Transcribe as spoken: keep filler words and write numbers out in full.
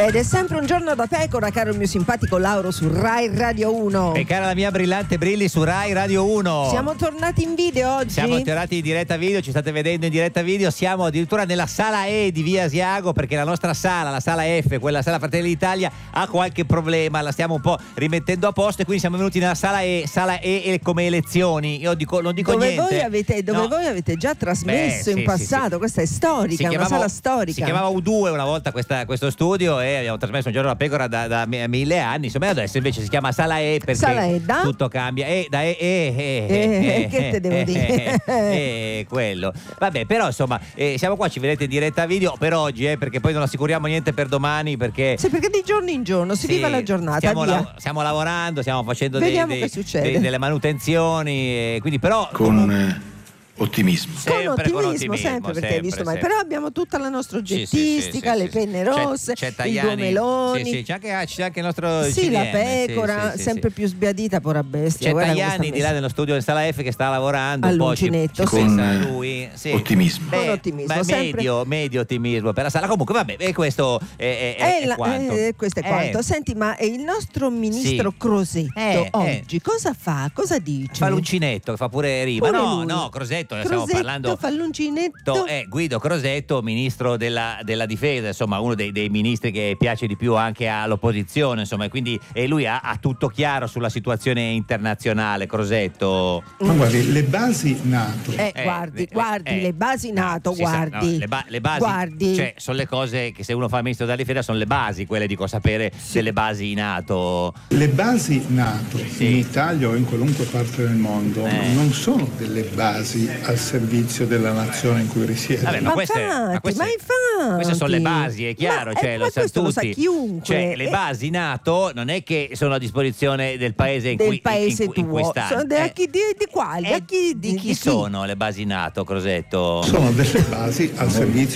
Ed è sempre un giorno da pecora, caro il mio simpatico Lauro, su Rai Radio uno. E cara la mia brillante Brilli su Rai Radio uno. Siamo tornati in video oggi. Siamo tornati in diretta video, ci state vedendo in diretta video. Siamo addirittura nella sala E di Via Asiago, perché la nostra sala, la sala F, quella sala Fratelli d'Italia, ha qualche problema. La stiamo un po' rimettendo a posto e quindi siamo venuti nella sala E, sala E come elezioni. Io dico, non dico dove niente. Voi avete, dove no. voi avete già trasmesso Beh, in sì, passato, sì, sì. Questa è storica, Si è una chiamava, sala storica. Si chiamava U due una volta questa, questo studio e abbiamo trasmesso un giorno da pecora da, da mille anni, insomma adesso invece si chiama Sala E perché Sala E da? tutto cambia. E da E, E, E, Eh, che te devo dire? E quello. Vabbè, però insomma, eh, siamo qua, ci vedete in diretta video per oggi, eh, perché poi non assicuriamo niente per domani perché Sì, perché di giorno in giorno si sì, vive la giornata, stiamo, via. la- stiamo lavorando, stiamo facendo dei, Vediamo dei- che succede. dei- delle manutenzioni, e quindi però con eh, ottimismo. sempre con ottimismo, sempre, perché hai visto mai. sempre. Però abbiamo tutta la nostra Sì, sì, oggettistica, sì, sì, le sì. penne C'è- rosse, c'è i Tajani, due meloni. sì, sì, c'è anche, c'è anche il nostro Sì, C D M, la sì, pecora, sì, sì, sempre sì. più sbiadita, pora bestia. C'è guarda come Tajani sta di là messa. nello studio del Sala F che sta lavorando un po' ci- All'uncinetto, ci sì. pensa Con, eh, lui, sì. ottimismo. Beh, Con ottimismo, ma sempre. medio, medio ottimismo per la sala. Comunque vabbè, e questo è, è, è, Eh, la- è quanto. eh, questo è Eh, quanto. Senti, ma eh, il nostro ministro Sì. Crosetto Eh, eh. oggi cosa fa? Cosa dice? Fa l'uncinetto che fa pure rima. Pure no, lui. no, Crosetto, stiamo Crosetto parlando. fa l'uncinetto. Eh, Guido Crosetto, ministro della, della difesa, insomma uno dei, dei ministri che piace di più anche all'opposizione, insomma, e quindi e lui ha, ha tutto chiaro sulla situazione internazionale. Crosetto. Ma guardi, le basi NATO, Eh, Eh, guardi, eh, guardi, eh, le basi NATO, si sa, guardi. no, le, ba- le basi, Guardi. cioè, sono le cose che se uno fa il ministro della difesa sono le basi, quelle dico sapere delle basi NATO. le basi NATO Sì. in Italia o in qualunque parte del mondo Eh. non sono delle basi al servizio della nazione in cui risiede. Vabbè, Ma queste, infatti, queste, ma infatti. queste sono le basi, è chiaro, Ma- cioè, eh, lo ma sanno questo lo sa tutti. chiunque. Cioè, le Eh, basi NATO non è che sono a disposizione del paese in del cui, paese in, cui- in cui tuo. stanno. Sono de- Eh, chi- di, di quali? eh, A chi- di chi sono le basi NATO, Crosetto? Sono delle basi al servizio